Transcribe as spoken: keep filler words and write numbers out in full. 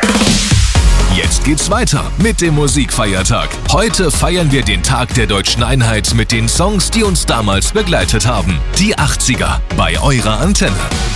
Jetzt geht's weiter mit dem Musikfeiertag. Heute feiern wir den Tag der deutschen Einheit mit den Songs, die uns damals begleitet haben. Die achtziger bei eurer Antenne.